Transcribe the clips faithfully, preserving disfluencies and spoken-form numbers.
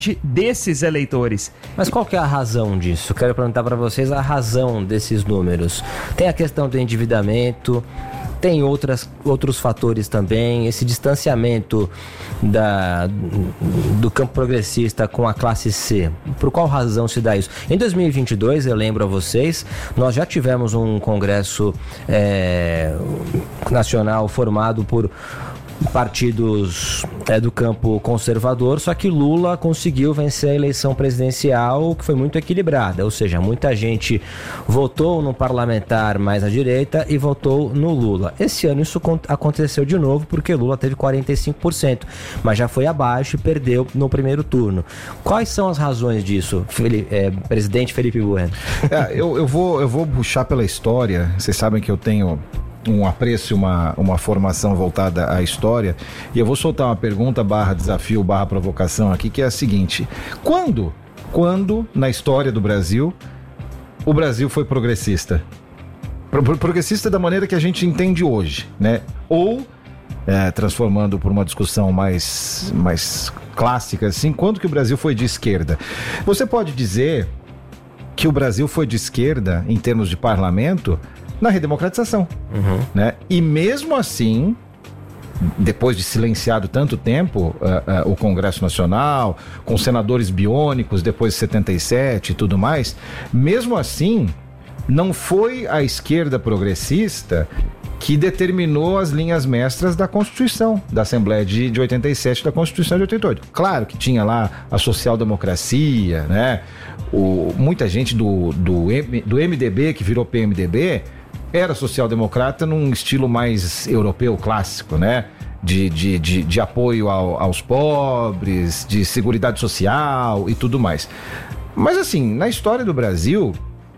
desses eleitores. Mas qual que é a razão disso? Quero perguntar para vocês a razão desses números. Tem a questão do endividamento, tem outras, outros fatores também, esse distanciamento da, do campo progressista com a classe C. Por qual razão se dá isso? Em dois mil e vinte e dois, eu lembro a vocês, nós já tivemos um congresso é, nacional formado por partidos é, do campo conservador, só que Lula conseguiu vencer a eleição presidencial, que foi muito equilibrada, ou seja, muita gente votou no parlamentar mais à direita e votou no Lula. Esse ano isso aconteceu de novo, porque Lula teve quarenta e cinco por cento, mas já foi abaixo e perdeu no primeiro turno. Quais são as razões disso, Felipe, é, presidente Felipe Bueno? É, eu, eu, vou, eu vou puxar pela história. Vocês sabem que eu tenho um apreço, uma, uma formação voltada à história, e eu vou soltar uma pergunta barra desafio, barra provocação aqui, que é a seguinte: quando, quando na história do Brasil o Brasil foi progressista? Pro, progressista da maneira que a gente entende hoje, né? Ou, é, transformando por uma discussão mais, mais clássica assim, quando que o Brasil foi de esquerda? Você pode dizer que o Brasil foi de esquerda em termos de parlamento na redemocratização, uhum. né? E mesmo assim, depois de silenciado tanto tempo uh, uh, o Congresso Nacional, com senadores biônicos depois de setenta e sete e tudo mais, mesmo assim, não foi a esquerda progressista que determinou as linhas mestras da Constituição, da Assembleia de, de oitenta e sete, da Constituição de oitenta e oito. Claro que tinha lá a social-democracia, né? O, muita gente do, do, M, do M D B, que virou P M D B, era social-democrata num estilo mais europeu clássico, né? De, de, de, de apoio ao, aos pobres, de seguridade social e tudo mais. Mas assim, na história do Brasil,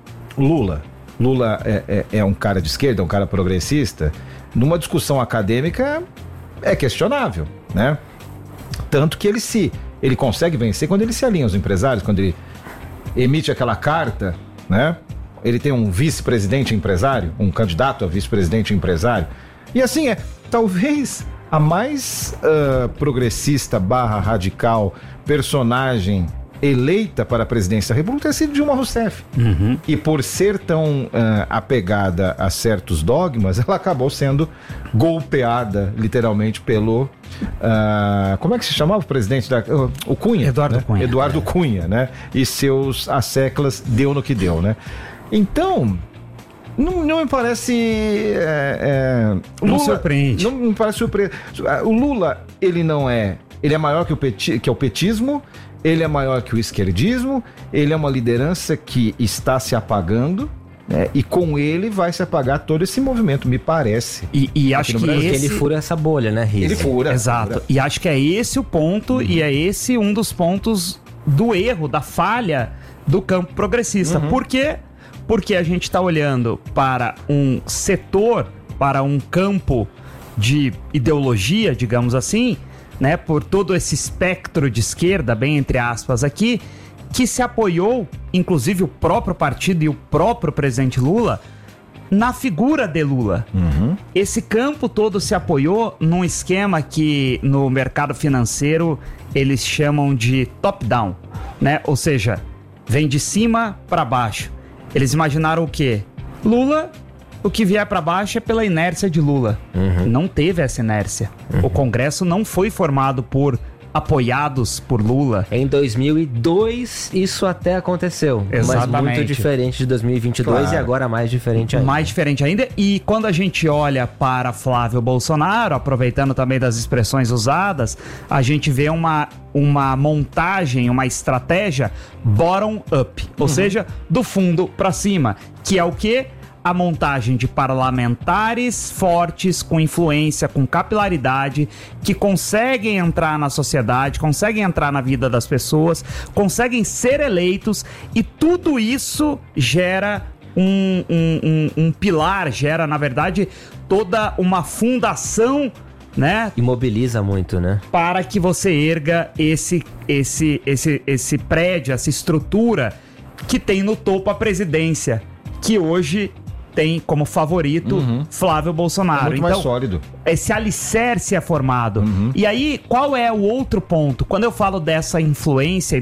Lula, Lula é, é, é um cara de esquerda, um cara progressista, numa discussão acadêmica é questionável, né? Tanto que ele se, ele consegue vencer quando ele se alinha aos empresários, quando ele emite aquela carta, né? Ele tem um vice-presidente empresário, um candidato a vice-presidente empresário. E assim, é talvez a mais uh, progressista barra radical personagem eleita para a presidência da República tenha sido Dilma Rousseff. Uhum. E por ser tão uh, apegada a certos dogmas, ela acabou sendo golpeada, literalmente, pelo... Uh, como é que se chamava o presidente da... Uh, o Cunha. Eduardo né? Cunha. Eduardo é. Cunha, né? E seus asseclas deu no que deu, né? Então, não, não me parece... É, é, não Lula, surpreende. Não me parece surpreso. O Lula, ele não é... Ele é maior que o, peti, que o petismo, ele é maior que o esquerdismo, ele é uma liderança que está se apagando, né? E com ele vai se apagar todo esse movimento, me parece. E, e acho que esse... ele fura essa bolha, né, Riza? Ele fura. Exato. Fura. E acho que é esse o ponto, uhum. e é esse um dos pontos do erro, da falha do campo progressista. Uhum. Por quê? Porque a gente está olhando para um setor, para um campo de ideologia, digamos assim, né, por todo esse espectro de esquerda, bem entre aspas aqui, que se apoiou, inclusive o próprio partido e o próprio presidente Lula, na figura de Lula. Uhum. Esse campo todo se apoiou num esquema que no mercado financeiro eles chamam de top-down, né? Ou seja, vem de cima para baixo. Eles imaginaram o quê? Lula, o que vier para baixo é pela inércia de Lula. Uhum. Não teve essa inércia. Uhum. O Congresso não foi formado por apoiados por Lula. Em dois mil e dois isso até aconteceu. Exatamente. Mas muito diferente de dois mil e vinte e dois, claro. E agora mais diferente ainda. Mais diferente ainda. E quando a gente olha para Flávio Bolsonaro, aproveitando também das expressões usadas, a gente vê uma, uma montagem, uma estratégia bottom-up. Ou uhum. seja, do fundo para cima. Que é o quê? A montagem de parlamentares fortes, com influência, com capilaridade, que conseguem entrar na sociedade, conseguem entrar na vida das pessoas, conseguem ser eleitos, e tudo isso gera um, um, um, um pilar, gera, na verdade, toda uma fundação, né? E mobiliza muito, né? Para que você erga esse, esse, esse, esse prédio, essa estrutura que tem no topo a presidência, que hoje tem como favorito Uhum. Flávio Bolsonaro. É muito então, mais sólido. esse alicerce é formado. Uhum. E aí, qual é o outro ponto? Quando eu falo dessa influência